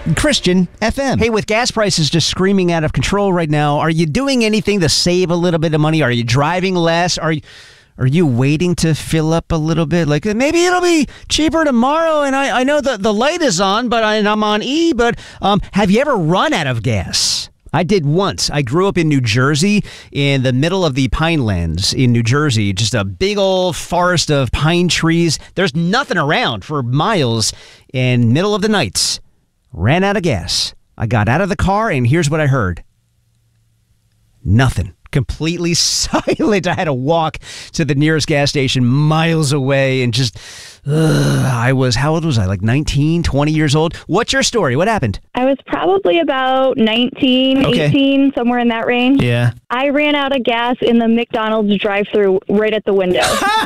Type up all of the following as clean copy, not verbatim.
Christian FM. Hey, with gas prices just screaming out of control right now, are you doing anything to save a little bit of money? Are you driving less? Are you waiting to fill up a little bit? Like, maybe it'll be cheaper tomorrow, and I know the light is on, but I'm on E, but have you ever run out of gas? I did once. I grew up in New Jersey, in the middle of the Pinelands in New Jersey. Just a big old forest of pine trees. There's nothing around for miles. In middle of the nights, ran out of gas. I got out of the car, and here's what I heard. Nothing. Completely silent. I had to walk to the nearest gas station miles away and just, how old was I? Like 19, 20 years old? What's your story? What happened? I was probably about 19, 18, somewhere in that range. Yeah. I ran out of gas in the McDonald's drive-thru right at the window.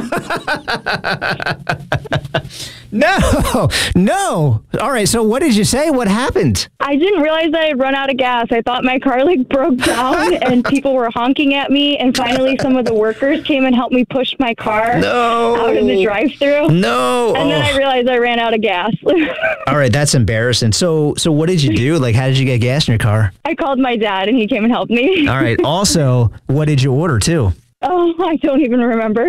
No. All right, so what did you say? What happened? I didn't realize I had run out of gas. I thought my car broke down and people were honking at me, and finally some of the workers came and helped me push my car out of the drive-thru. No. And then I realized I ran out of gas. All right, that's embarrassing. So what did you do? Like, how did you get gas in your car? I called my dad and he came and helped me. All right. Also, what did you order too? Oh, I don't even remember.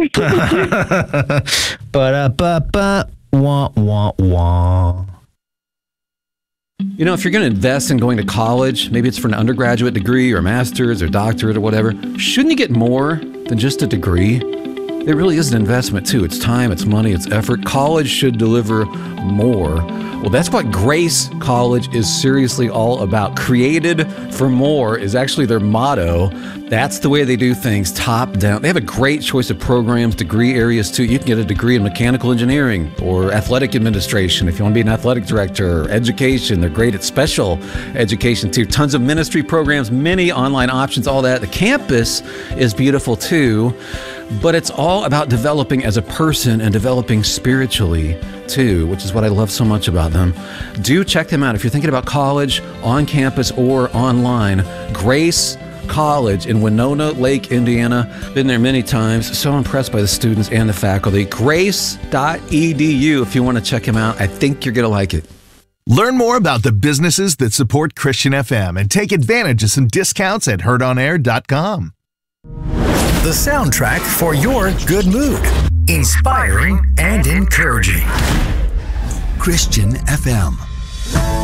Wah, wah, wah. You know, if you're going to invest in going to college, maybe it's for an undergraduate degree or master's or doctorate or whatever, shouldn't you get more than just a degree? It really is an investment too. It's time, it's money, it's effort. College should deliver more. Well, that's what Grace College is seriously all about. Created for more is actually their motto. That's the way they do things, top down. They have a great choice of programs, degree areas too. You can get a degree in mechanical engineering or athletic administration if you want to be an athletic director, or education. They're great at special education too. Tons of ministry programs, many online options, all that. The campus is beautiful too. But it's all about developing as a person and developing spiritually too, which is what I love so much about them. Do check them out if you're thinking about college, on campus or online. Grace College in Winona Lake, Indiana. Been there many times. So impressed by the students and the faculty. Grace.edu if you want to check them out. I think you're going to like it. Learn more about the businesses that support Christian FM and take advantage of some discounts at heardonair.com. The soundtrack for your good mood. Inspiring and encouraging. Christian FM.